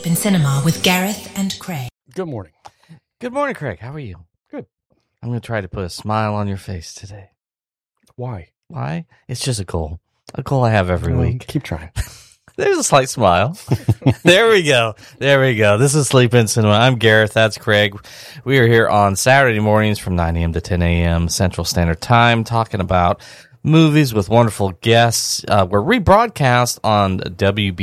Sleep in Cinema with Gareth and Craig. Good morning. Good morning, Craig. How are you? Good. I'm going to try to put a smile on your face today. Why? Why? It's just a goal I have every week. Keep trying. There's a slight smile. There we go. This is Sleep In Cinema. I'm Gareth. That's Craig. We are here on Saturday mornings from 9 a.m. to 10 a.m. Central Standard Time talking about movies with wonderful guests. We're rebroadcast on WB